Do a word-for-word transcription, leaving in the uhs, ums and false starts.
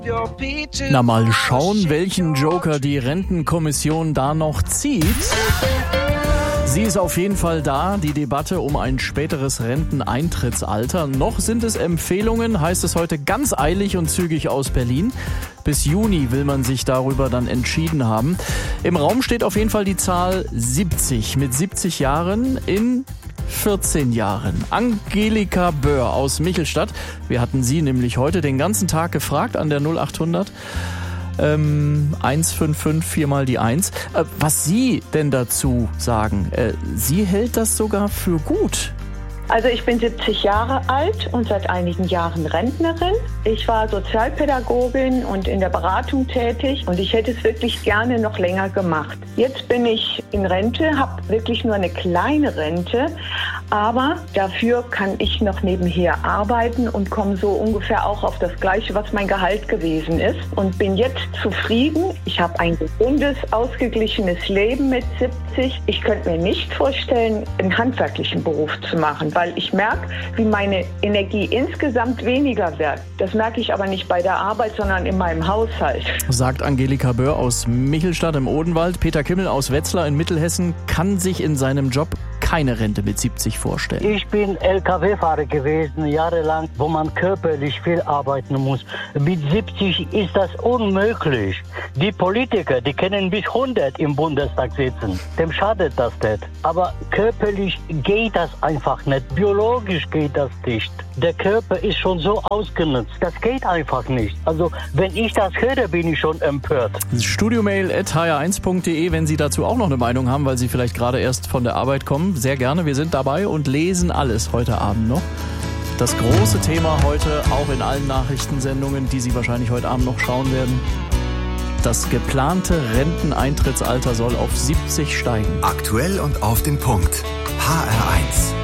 Na, mal schauen, welchen Joker die Rentenkommission da noch zieht. Sie ist auf jeden Fall da, die Debatte um ein späteres Renteneintrittsalter. Noch sind es Empfehlungen, heißt es heute ganz eilig und zügig aus Berlin. Bis Juni will man sich darüber dann entschieden haben. Im Raum steht auf jeden Fall die Zahl siebzig. Mit siebzig Jahren in vierzehn Jahren. Angelika Böhr aus Michelstadt. Wir hatten sie nämlich heute den ganzen Tag gefragt an der null achthundert. Ähm, eins fünf fünf, viermal die eins. Äh, was Sie denn dazu sagen? Äh, sie hält das sogar für gut. Also ich bin siebzig Jahre alt und seit einigen Jahren Rentnerin. Ich war Sozialpädagogin und in der Beratung tätig und ich hätte es wirklich gerne noch länger gemacht. Jetzt bin ich in Rente, habe wirklich nur eine kleine Rente, aber dafür kann ich noch nebenher arbeiten und komme so ungefähr auch auf das Gleiche, was mein Gehalt gewesen ist und bin jetzt zufrieden. Ich habe ein gesundes, ausgeglichenes Leben mit siebzig. Ich könnte mir nicht vorstellen, einen handwerklichen Beruf zu machen, weil ich merke, wie meine Energie insgesamt weniger wird. Das merke ich aber nicht bei der Arbeit, sondern in meinem Haushalt. Sagt Angelika Böhr aus Michelstadt im Odenwald. Peter Kimmel aus Wetzlar in Mittelhessen kann sich in seinem Job keine Rente mit siebzig vorstellen. Ich bin L K W-Fahrer gewesen, jahrelang, wo man körperlich viel arbeiten muss. Mit siebzig ist das unmöglich. Die Politiker, die können bis hundert im Bundestag sitzen. Dem schadet das nicht. Aber körperlich geht das einfach nicht. Biologisch geht das nicht. Der Körper ist schon so ausgenutzt. Das geht einfach nicht. Also, wenn ich das höre, bin ich schon empört. Studiomail at h r eins punkt d e, wenn Sie dazu auch noch eine Meinung haben, weil Sie vielleicht gerade erst von der Arbeit kommen. Sehr gerne, wir sind dabei und lesen alles heute Abend noch. Das große Thema heute, auch in allen Nachrichtensendungen, die Sie wahrscheinlich heute Abend noch schauen werden. Das geplante Renteneintrittsalter soll auf siebzig steigen. Aktuell und auf den Punkt. H R eins.